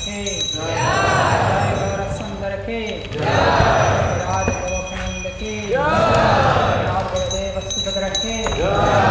की जय गौर सुंदर की राज गोखनंद की राज गुरुदेव सुभद्रा की